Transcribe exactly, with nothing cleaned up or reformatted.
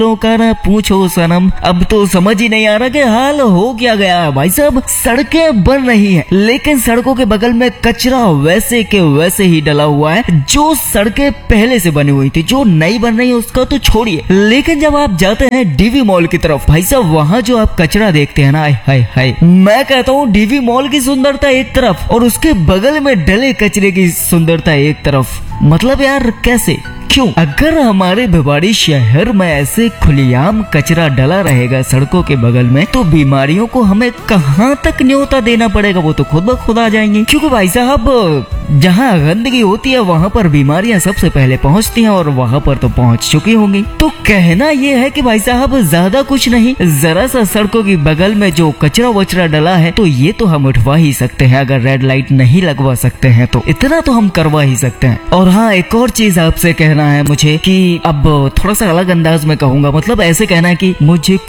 तो का ना पूछो सनम, अब तो समझ ही नहीं आ रहा कि हाल हो क्या गया है भाई साहब। सड़कें बन रही हैं, लेकिन सड़कों के बगल में कचरा वैसे के वैसे ही डला हुआ है जो सड़कें पहले से बनी हुई थी। जो नई बन रही है उसका तो छोड़िए, लेकिन जब आप जाते हैं डीवी मॉल की तरफ भाई साहब, वहाँ जो आप कचरा देखते हैं ना, हाय हाय, मैं कहता हूँ डीवी मॉल की सुंदरता एक तरफ और उसके बगल में डले कचरे की सुंदरता एक तरफ। मतलब यार कैसे, क्यों? अगर हमारे भिवाड़ी शहर में ऐसे खुलेआम कचरा डला रहेगा सड़कों के बगल में, तो बीमारियों को हमें कहाँ तक न्योता देना पड़ेगा, वो तो खुद ब खुद आ जाएंगी। क्योंकि भाई साहब जहाँ गंदगी होती है वहाँ पर बीमारियां सबसे पहले पहुँचती हैं, और वहाँ पर तो पहुँच चुकी होंगी। तो कहना ये है कि भाई साहब ज्यादा कुछ नहीं, जरा सा सड़कों की बगल में जो कचरा वचरा डला है तो ये तो हम उठवा ही सकते हैं। अगर रेड लाइट नहीं लगवा सकते हैं तो इतना तो हम करवा ही सकते हैं। और हाँ, एक और चीज आपसे कहना है मुझे कि अब थोड़ा सा अलग अंदाज में कहूंगा, मतलब ऐसे कहना है कि मुझे